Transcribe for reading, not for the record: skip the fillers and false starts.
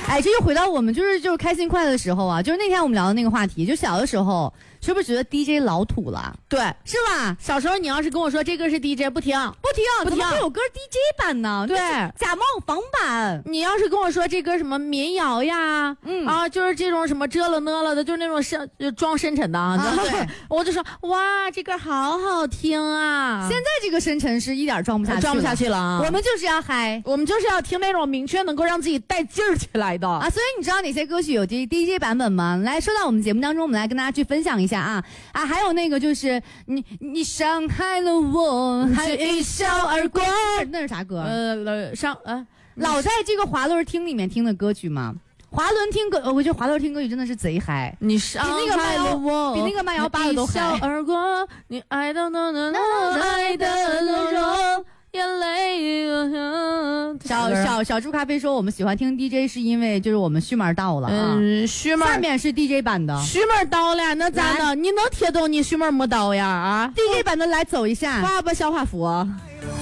哎，这就回到我们就是开心快乐的时候啊，就是那天我们聊的那个话题，就小的时候是不是觉得 DJ 老土了？ 对， 是吧？ 小时候你要是跟我说这歌是 DJ， 不听， 怎么会有歌 DJ 版呢？ 对， 假冒仿版。 你要是跟我说这歌什么民谣呀，就是这种什么这了呢了的，就是那种装深沉的啊， 对， 我就说哇，这歌好好听啊。 现在这个深沉是一点装不下去了啊。我们就是要嗨， 我们就是要听那种明确能够让自己带劲儿起来的啊。所以你知道哪些歌曲有 DJ 版本吗？来说到我们节目当中，我们来跟大家去分享一下啊。还有那个就是你伤害了我，还一笑而过，那是啥歌？老在这个滑轮厅里面听的歌曲吗？滑轮听歌，我觉得滑轮听歌曲真的是贼嗨。 你伤害了我， 比那个慢摇扒的都嗨。 一笑而过，你爱的爱的柔。眼泪小猪咖啡说我们喜欢听 DJ 是因为就是我们虚门到了啊， 虚门下面是 DJ 版的， 虚门到了那咋的？你能贴动你虚门没到呀啊 ？DJ 版的来走一下， 爸爸小华服。